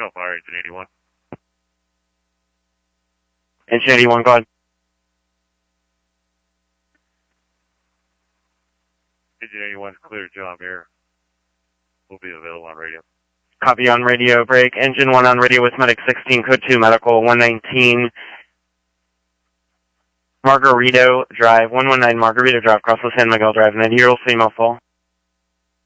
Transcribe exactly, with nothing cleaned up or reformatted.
Go fire, Engine eighty-one. Engine eighty-one, go ahead. Engine eighty-one, clear job here. We'll be available on radio. Copy on radio, break. Engine one on radio with Medic sixteen, code two, medical one nineteen. Margarito Drive, one one nine Margarito Drive, cross the San Miguel Drive, ninety-year-old female full.